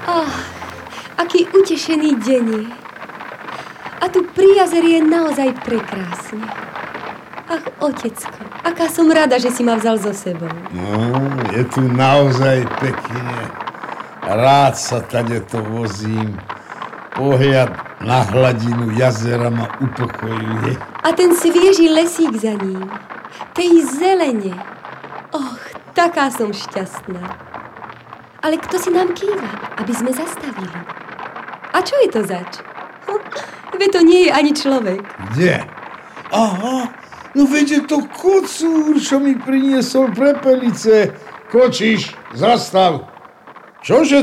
Aký utešený deň je. A tu pri jazeri je naozaj prekrásne. Ach, otecko, aká som rada, že si ma vzal so sebou. No, je tu naozaj pekne. Rád sa tadeto vozím. Pohľad na hladinu jazera ma upokojuje. A ten svieži lesík za ním. Tej zelene. Och, taká som šťastná. Ale kto si nám kýva, aby sme zastavili? A čo je to zač? Veď to nie je ani človek. Kde? Aha, no veď je to kocúr, čo mi priniesol prepelice. Kočiš, zastav. Čože